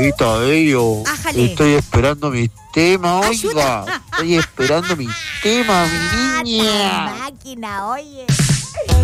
Señorita Bello, Ájale. estoy esperando mi tema, Ayuda. oiga. Estoy esperando mi tema, mi niña. Máquina, oye.